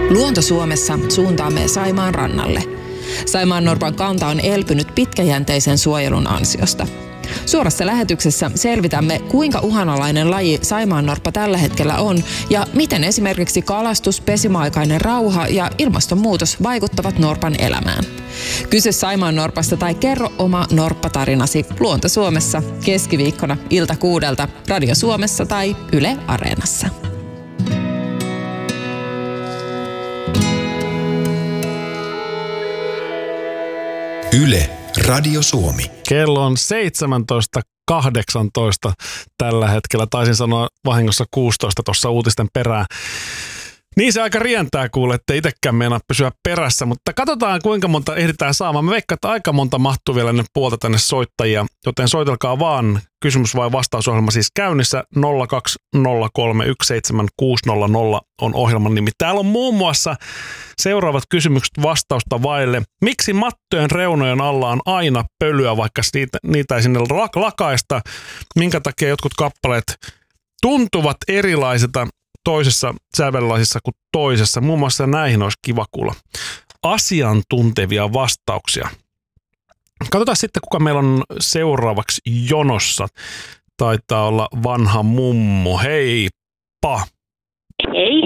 Luonto-Suomessa suuntaamme Saimaan rannalle. Saimaannorpan kanta on elpynyt pitkäjänteisen suojelun ansiosta. Suorassa lähetyksessä selvitämme, kuinka uhanalainen laji saimaannorppa tällä hetkellä on ja miten esimerkiksi kalastus, pesimäaikainen rauha ja ilmastonmuutos vaikuttavat norpan elämään. Kysy saimaannorpasta tai kerro oma norppatarinasi Luonto-Suomessa keskiviikkona ilta 6:00 Radio Suomessa tai Yle Areenassa. Yle Radio Suomi. Kello on 17:18 tällä hetkellä. Taisin sanoa vahingossa 16 tuossa uutisten perään. Niin se aika rientää kuule, ettei itsekään meinaa pysyä perässä, mutta katsotaan kuinka monta ehditään saamaan. Mä veikkaan, että aika monta mahtuu vielä ennen puolta tänne soittajia, joten soitelkaa vaan. Kysymys vai vastausohjelma siis käynnissä. 020317600 on ohjelman nimi. Täällä on muun muassa seuraavat kysymykset vastausta vaille. Miksi mattojen reunojen alla on aina pölyä, vaikka niitä ei sinne lakaista? Minkä takia jotkut kappaleet tuntuvat erilaisilta toisessa sävellasissa kuin toisessa? Muun muassa näihin olisi kiva kuulla asiantuntevia vastauksia. Katsotaan sitten, kuka meillä on seuraavaksi jonossa. Taitaa olla vanha mummo. Heippa! Hei.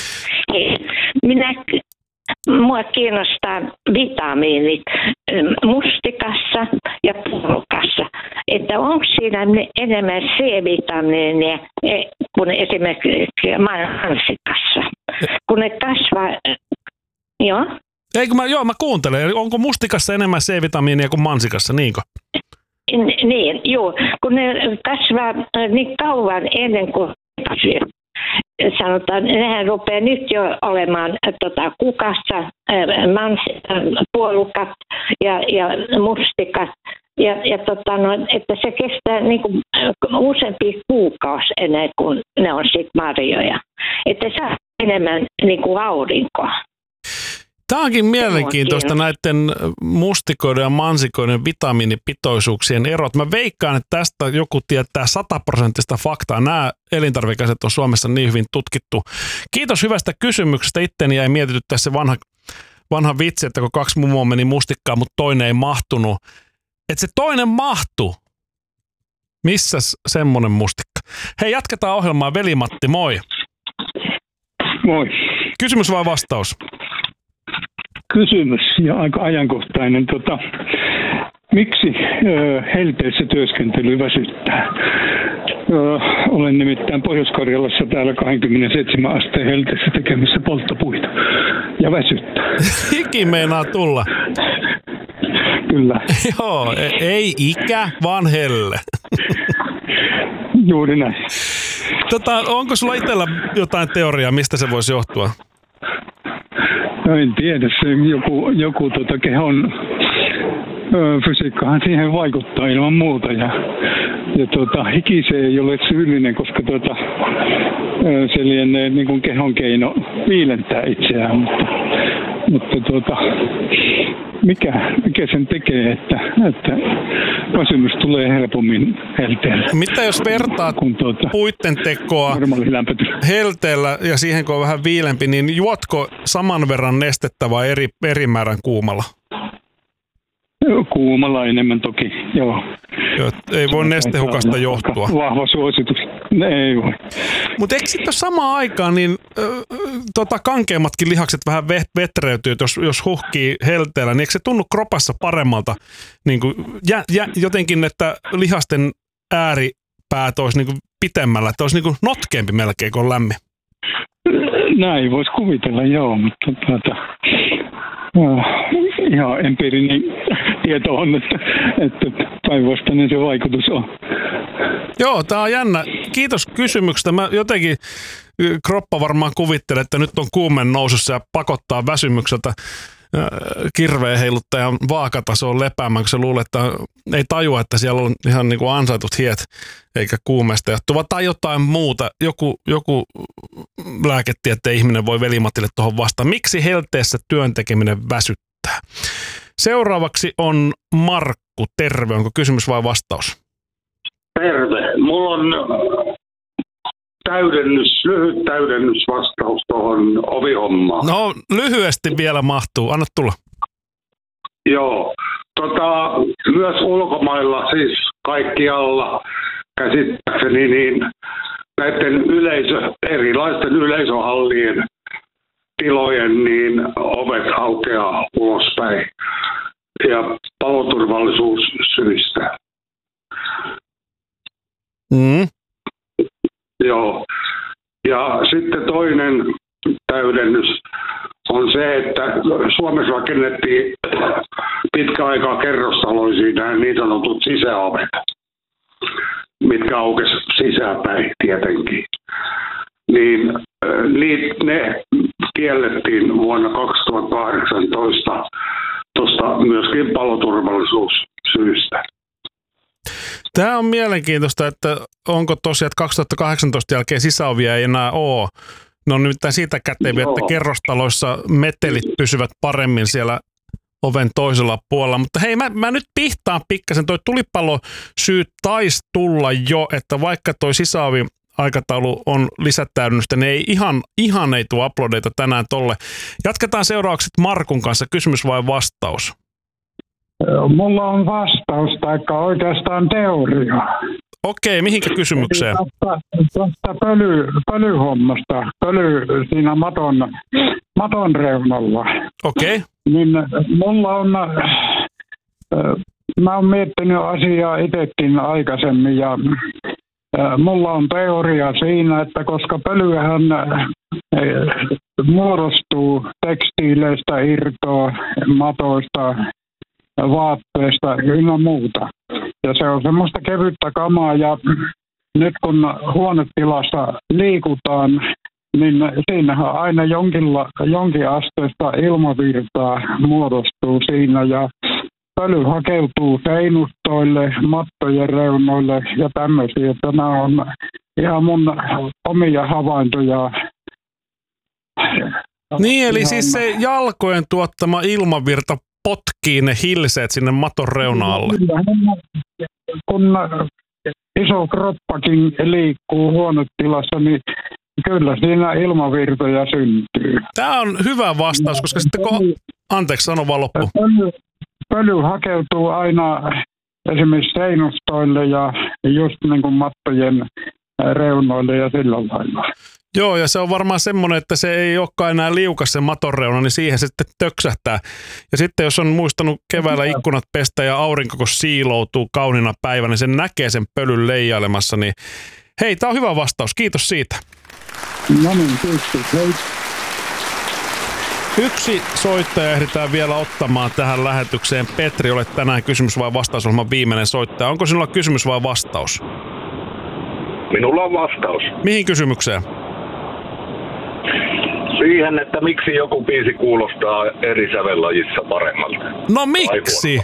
Mua kiinnostaa vitamiinit mustikassa ja puolukassa. Että onko siinä enemmän C-vitamiinia kuin esimerkiksi mansikassa? Kun ne kasvaa, joo. Mä kuuntelen. Onko mustikassa enemmän C-vitamiinia kuin mansikassa, niinkö? Niin, joo. Kun ne kasvaa niin kauan ennen kuin sanotaan, nehän rupeaa nyt jo olemaan kukassa, puolukat ja mustikat. Että se kestää niin kuin useampi kuukausi ennen kuin ne on sitten marjoja. Että saa enemmän niin kuin aurinkoa. Tämä onkin mielenkiintoista näiden mustikoiden ja mansikoiden vitamiinipitoisuuksien erot. Mä veikkaan, että tästä joku tietää 100% faktaa. Nämä elintarvikeaset on Suomessa niin hyvin tutkittu. Kiitos hyvästä kysymyksestä. Itteni jäi mietityttää se vanha vitsi, että kun 2 mummoa meni mustikkaan, mutta toinen ei mahtunut. Että se toinen mahtuu. Missäs semmoinen mustikka? Hei, jatketaan ohjelmaa. Veli-Matti, moi. Moi. Kysymys vai vastaus? Kysymys ja aika ajankohtainen. Miksi helteessä työskentely väsyttää? Olen nimittäin Pohjois-Karjalassa täällä 27 asteen helteessä tekemässä polttopuita ja väsyttää. Hiki meinaa tulla. Kyllä. Joo, ei ikä, vaan helle. Juuri näin. Onko sulla itsellä jotain teoriaa, mistä se voisi johtua? No en tiedä, se joku kehon fysiikkahan siihen vaikuttaa ilman muuta ja hiki se ei ole syyllinen, koska se lienee niin kuin kehon keino viilentää itseään, mutta mikä sen tekee, että väsymys tulee helpommin helteellä. Mitä jos vertaat puitten tekoa helteellä ja siihen kun on vähän viilempi, niin juotko saman verran nestettä vai eri määrän kuumalla? Kuumalla enemmän toki, joo. Ei voi nestehukasta johtua. Vahva suositus. Ei voi. Mutta eikö sitten samaan aikaan niin kankeimmatkin lihakset vähän vetreytyy, jos huhkii helteellä, niin eikö se tunnu kropassa paremmalta? Niin kuin, jotenkin, että lihasten ääripäät olisi niin kuin pitemmällä, että olisi niin kuin notkeampi melkein, kun on lämmin. Näin voisi kuvitella, joo, mutta ihan empiirinen tieto on, että päinvastainen se vaikutus on. Joo, tää on jännä. Kiitos kysymyksestä. Mä jotenkin kroppa varmaan kuvittelee, että nyt on kuumen nousussa ja pakottaa väsymykseltä kirveen heiluttajan vaakatasoon lepäämään, kun se luulee, että ei tajua, että siellä on ihan niin kuin ansaitut hiet eikä kuumeesta johtuva tai jotain muuta. Joku lääketieteen ihminen voi Veli-Matille tuohon vastaan. Miksi helteessä työn tekeminen väsyttää? Seuraavaksi on Markku. Terve. Onko kysymys vai vastaus? Terve. Mulla on lyhyt täydennysvastaus tuohon tuohon ovihommaan. No lyhyesti vielä mahtuu, anna tulla. Joo, myös ulkomailla, siis kaikkialla käsittääkseni, niin näiden erilaisten yleisöhallien tilojen niin ovet aukeaa ulospäin ja paloturvallisuussyistä. Joo. Ja sitten toinen täydennys on se, että Suomessa rakennettiin pitkä aikaa kerrostaloisiin nämä niin sanotut sisäovet, mitkä aukesi sisäpäin tietenkin. Niin ne kiellettiin vuonna 2018 tuosta myöskin paloturvallisuussyistä. Tämä on mielenkiintoista, että onko tosiaan, että 2018 jälkeen sisäovia ei enää ole. Ne on nimittäin siitä käteviä, että kerrostaloissa metelit pysyvät paremmin siellä oven toisella puolella. Mutta hei, mä nyt pihtaan pikkasen. Toi tulipalosyy taisi tulla jo, että vaikka toi sisäovi aikataulu on lisätäydennystä, niin ei ihan ei tule uploadeita tänään tolle. Jatketaan seuraavaksi Markun kanssa. Kysymys vai vastaus? Mulla on vastaus, taikka oikeastaan teoria. Okei, mihinkä kysymykseen? Tuosta pölyhommasta, siinä maton reunalla. Okei. Niin mulla on, mä oon miettinyt asiaa itsekin aikaisemmin ja mulla on teoria siinä, että koska pölyähän muodostuu tekstiileistä, irtoa, matoista, vaatteista ynnä muuta. Ja se on semmoista kevyttä kamaa ja nyt kun huonetilassa liikutaan, niin siinähän aina jonkin asteesta ilmavirtaa muodostuu siinä ja pöly hakeutuu seinustoille, mattojen reunoille ja tämmöisiä. Tämä on ihan mun omia havaintoja. Niin, eli siis se jalkojen tuottama ilmavirta potkii ne hilseet sinne maton reuna-alle. Kun iso kroppakin liikkuu huonetilassa, niin kyllä siinä ilmavirtoja syntyy. Tämä on hyvä vastaus, koska sitten anteeksi, sano vaan loppu. Pöly hakeutuu aina esimerkiksi seinustoille ja just niin kuin mattojen reunoille ja sillä lailla. Joo, ja se on varmaan semmoinen, että se ei olekaan enää liukas se maton reuna, niin siihen se sitten töksähtää. Ja sitten jos on muistanut keväällä ikkunat pestä ja aurinko, kun siiloutuu kauniina päivänä, niin sen näkee sen pölyn leijailemassa. Niin hei, tämä on hyvä vastaus. Kiitos siitä. No niin, kiitos. Hei. Yksi soittaja ehditään vielä ottamaan tähän lähetykseen. Petri, olet tänään kysymys vai vastausohjelman viimeinen soittaja. Onko sinulla kysymys vai vastaus? Minulla on vastaus. Mihin kysymykseen? Siihen, että miksi joku biisi kuulostaa eri sävellajissa paremmalta. No miksi?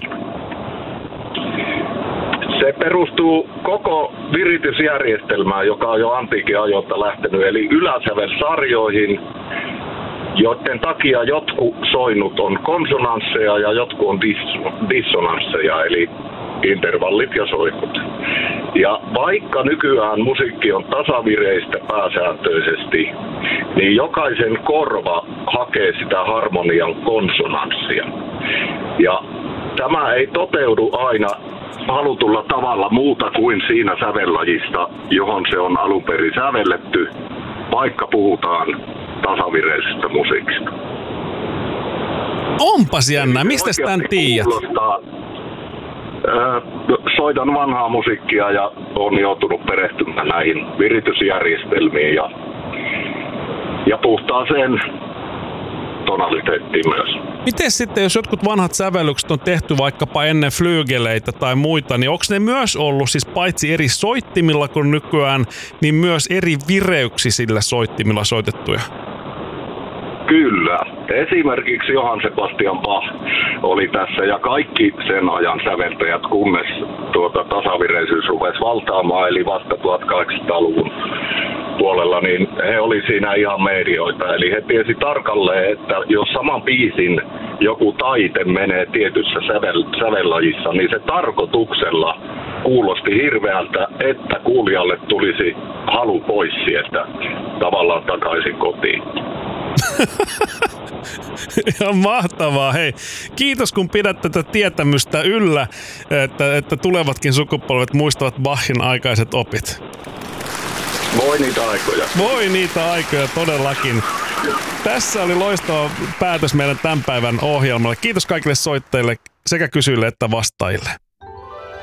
Se perustuu koko viritysjärjestelmään, joka on jo antiikin ajoilta lähtenyt, eli yläsävelsarjoihin, joiden takia jotkut soinut on konsonansseja ja jotkut on dissonansseja, eli intervallit ja soinut. Ja vaikka nykyään musiikki on tasavireistä pääsääntöisesti, niin jokaisen korva hakee sitä harmonian konsonanssia. Ja tämä ei toteudu aina halutulla tavalla muuta kuin siinä sävellajista, johon se on alun perin sävelletty, vaikka puhutaan tasavireisestä musiikista. Onpas jännä, mistä tämän tiedät? Soitan vanhaa musiikkia ja olen joutunut perehtymään näihin viritysjärjestelmiin ja puhtaaseen tonaliteettiin myös. Miten sitten, jos jotkut vanhat sävellykset on tehty vaikkapa ennen flyygeleitä tai muita, niin onko ne myös ollut siis paitsi eri soittimilla kuin nykyään, niin myös eri vireyksisillä soittimilla soitettuja? Kyllä. Esimerkiksi Johann Sebastian Bach oli tässä ja kaikki sen ajan säveltäjät, kunnes tasavireisyys rupesi valtaamaan, eli vasta 1800-luvun puolella, niin he oli siinä ihan medioita. Eli he tiesi tarkalleen, että jos saman biisin joku taite menee tietyssä sävellajissa, niin se tarkoituksella kuulosti hirveältä, että kuulijalle tulisi halu pois sieltä tavallaan takaisin kotiin. Ihan mahtavaa. Hei, kiitos kun pidät tätä tietämystä yllä, että tulevatkin sukupolvet muistavat Bachin aikaiset opit. Voi niitä aikoja. Voi niitä aikoja todellakin. Tässä oli loistava päätös meidän tämän päivän ohjelmalle. Kiitos kaikille soittajille sekä kysyjille että vastaajille.